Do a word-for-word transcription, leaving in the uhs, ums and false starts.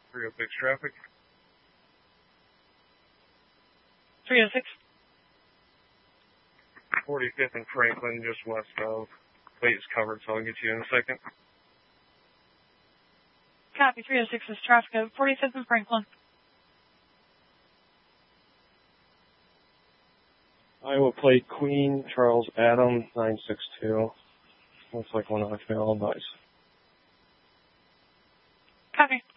three oh six traffic. three oh six. forty-fifth and Franklin, just west of. Wait, it's covered, so I'll get you in a second. Copy, three oh six is traffic at forty-fifth and Franklin. Iowa plate Queen, Charles Adam, nine six two. Looks like one of my fail advice. Copy.